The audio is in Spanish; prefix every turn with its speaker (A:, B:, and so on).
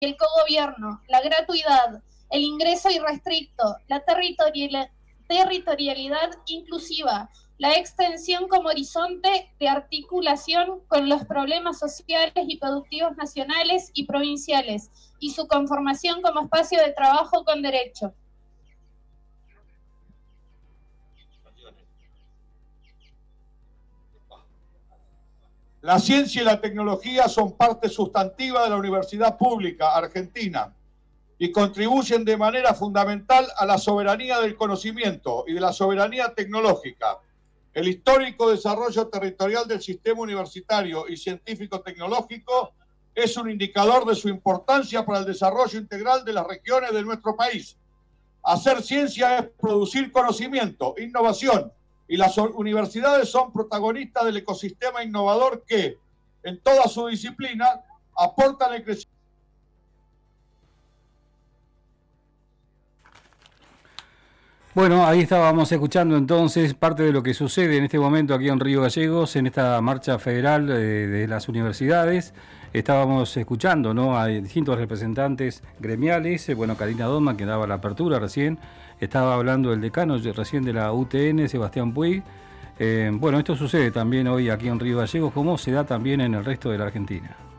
A: el cogobierno, la gratuidad, el ingreso irrestricto, la territorialidad inclusiva, la extensión como horizonte de articulación con los problemas sociales y productivos nacionales y provinciales, y su conformación como espacio de trabajo con derecho.
B: La ciencia y la tecnología son parte sustantiva de la Universidad Pública Argentina y contribuyen de manera fundamental a la soberanía del conocimiento y de la soberanía tecnológica. El histórico desarrollo territorial del sistema universitario y científico-tecnológico es un indicador de su importancia para el desarrollo integral de las regiones de nuestro país. Hacer ciencia es producir conocimiento, innovación, y las universidades son protagonistas del ecosistema innovador que, en toda su disciplina, aportan el crecimiento.
C: Bueno, ahí estábamos escuchando entonces parte de lo que sucede en este momento aquí en Río Gallegos, en esta marcha federal de las universidades. Estábamos escuchando, ¿no?, a distintos representantes gremiales. Bueno, Karina Doma, que daba la apertura recién, estaba hablando el decano recién de la UTN, Sebastián Puig. Bueno, esto sucede también hoy aquí en Río Gallegos, como se da también en el resto de la Argentina.